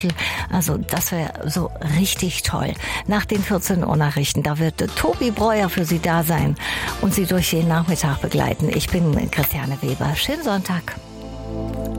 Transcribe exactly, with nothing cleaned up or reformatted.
Also das wäre so richtig toll. Nach den vierzehn Uhr Nachrichten, da wird Tobi Breuer für Sie da sein und Sie durch den Nachmittag begleiten. Ich bin Christiane Weber. Schönen Sonntag.